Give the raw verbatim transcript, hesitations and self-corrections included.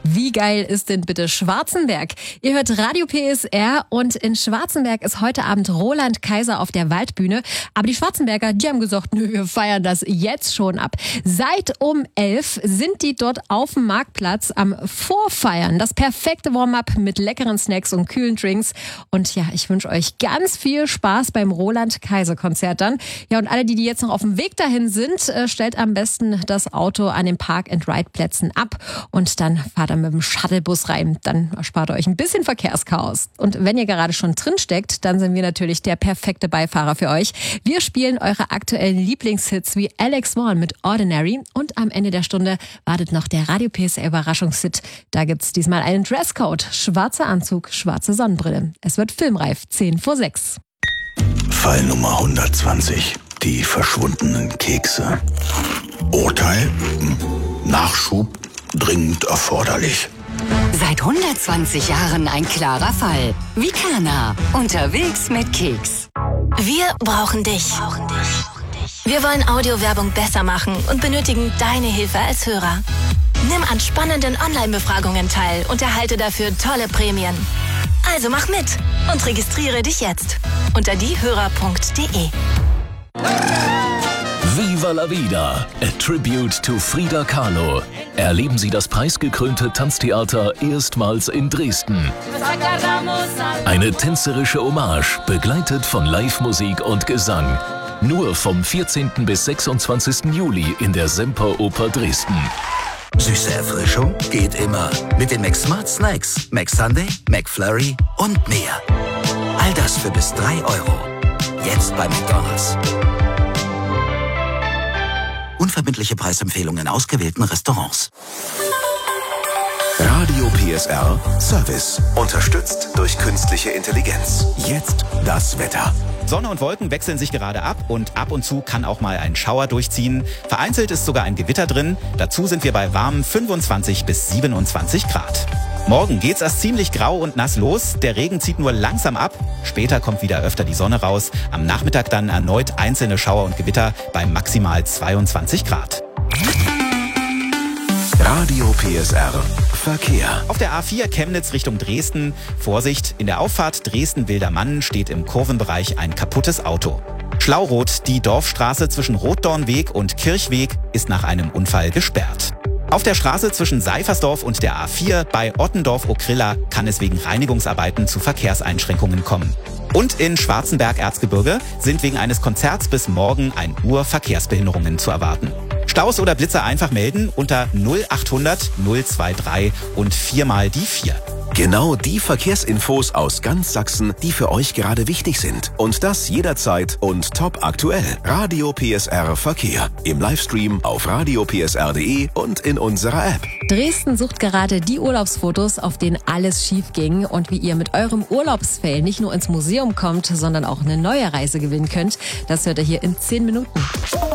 Wie geil ist denn bitte Schwarzenberg? Ihr hört Radio P S R und in Schwarzenberg ist heute Abend Roland Kaiser auf der Waldbühne. Aber die Schwarzenberger, die haben gesagt, nö, wir feiern das jetzt schon ab. Seit um elf sind die dort auf dem Marktplatz am Vorfeiern. Das perfekte Warm-up mit leckeren Snacks und kühlen Drinks. Und ja, ich wünsche euch ganz viel Spaß beim Roland Kaiser Konzert dann. Ja, und alle, die, die jetzt noch auf dem Weg dahin sind, stellt am besten das Auto an den Park-and-Ride-Plätzen ab und dann fahrt ihr mit dem Shuttlebus rein. Dann erspart ihr euch ein bisschen Verkehrschaos. Und wenn ihr gerade schon drin steckt, dann sind wir natürlich der perfekte Beifahrer für euch. Wir spielen eure aktuellen Lieblingshits wie Alex Vaughn mit Ordinary und am Ende der Stunde wartet noch der Radio P S R Überraschungshit. Da gibt's diesmal einen Dresscode. Schwarzer Anzug, schwarze Sonnenbrille. Es wird filmreif. zehn vor sechs. Fall Nummer hundertzwanzig. Die verschwundenen Kekse. Urteil? Nachschub? Dringend erforderlich. Seit hundertzwanzig Jahren ein klarer Fall. Vicana. Unterwegs mit Keks. Wir brauchen dich. Wir wollen Audiowerbung besser machen und benötigen deine Hilfe als Hörer. Nimm an spannenden Online-Befragungen teil und erhalte dafür tolle Prämien. Also mach mit und registriere dich jetzt unter diehörer punkt de. Viva la Vida, a tribute to Frida Kahlo. Erleben Sie das preisgekrönte Tanztheater erstmals in Dresden. Eine tänzerische Hommage, begleitet von Live-Musik und Gesang. Nur vom vierzehnten bis sechsundzwanzigsten Juli in der Semperoper Dresden. Süße Erfrischung geht immer mit den McSmart Snacks, McSunday, McFlurry und mehr. All das für bis drei Euro. Jetzt bei McDonald's. Unverbindliche Preisempfehlungen in ausgewählten Restaurants. Radio P S R Service. Unterstützt durch künstliche Intelligenz. Jetzt das Wetter. Sonne und Wolken wechseln sich gerade ab und ab und zu kann auch mal ein Schauer durchziehen. Vereinzelt ist sogar ein Gewitter drin. Dazu sind wir bei warmen fünfundzwanzig bis siebenundzwanzig Grad. Morgen geht's erst ziemlich grau und nass los. Der Regen zieht nur langsam ab. Später kommt wieder öfter die Sonne raus. Am Nachmittag dann erneut einzelne Schauer und Gewitter bei maximal zweiundzwanzig Grad. Radio P S R Verkehr. Auf der A vier Chemnitz Richtung Dresden. Vorsicht, in der Auffahrt Dresden-Wildermann steht im Kurvenbereich ein kaputtes Auto. Schlauroth, die Dorfstraße zwischen Rotdornweg und Kirchweg, ist nach einem Unfall gesperrt. Auf der Straße zwischen Seifersdorf und der A vier bei Ottendorf-Okrilla kann es wegen Reinigungsarbeiten zu Verkehrseinschränkungen kommen. Und in Schwarzenberg-Erzgebirge sind wegen eines Konzerts bis morgen ein Uhr Verkehrsbehinderungen zu erwarten. Staus oder Blitzer einfach melden unter null achthundert null dreiundzwanzig und viermal die vier. Genau die Verkehrsinfos aus ganz Sachsen, die für euch gerade wichtig sind. Und das jederzeit und top aktuell. Radio P S R Verkehr. Im Livestream auf radio p s r punkt de und in unserer App. Dresden sucht gerade die Urlaubsfotos, auf denen alles schief ging und wie ihr mit eurem Urlaubsfail nicht nur ins Museum kommt, sondern auch eine neue Reise gewinnen könnt. Das hört ihr hier in zehn Minuten.